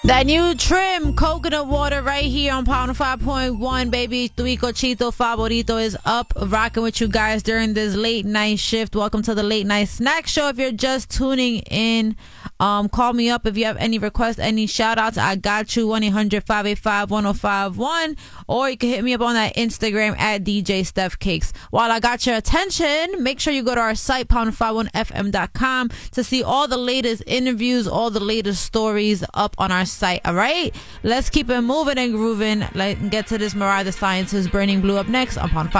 That new trim, coconut water, right here on Pound 5.1, baby. Tu cochito favorito is up, rocking with you guys during this late night shift. Welcome to the late night snack show. If you're just tuning in, call me up if you have any requests, any shout outs. I got you, 1-800-585-1051, or you can hit me up on that Instagram at DJ Steph Cakes. While I got your attention, make sure you go to our site, pound51fm.com, to see all the latest interviews, all the latest stories up on our site. All right, let's keep it moving and grooving. Let's get to this Mariah the Scientist, Burning Blue, up next on Pound 5.